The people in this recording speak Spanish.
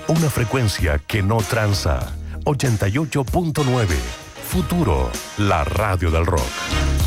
Una frecuencia que no tranza. 88.9. Futuro, la radio del rock.